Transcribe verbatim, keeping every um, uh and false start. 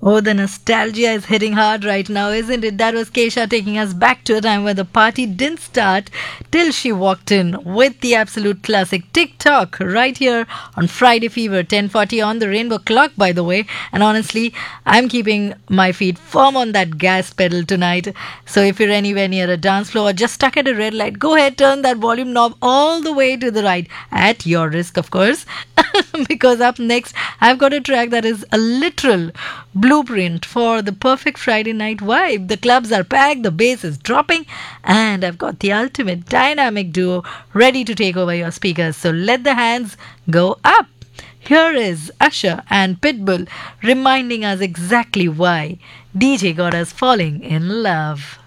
Oh, the nostalgia is hitting hard right now, isn't it? That was Kesha taking us back to a time where the party didn't start till she walked in with the absolute classic TikTok right here on Friday Fever, ten forty on the Rainbow Clock, by the way. And honestly, I'm keeping my feet firm on that gas pedal tonight. So if you're anywhere near a dance floor or just stuck at a red light, go ahead, turn that volume knob all the way to the right, at your risk, of course. Because up next, I've got a track that is a literal blueprint for the perfect Friday night vibe. The clubs are packed, the bass is dropping, and I've got the ultimate dynamic duo ready to take over your speakers. So let the hands go up. Here is Usher and Pitbull reminding us exactly why D J got us falling in love.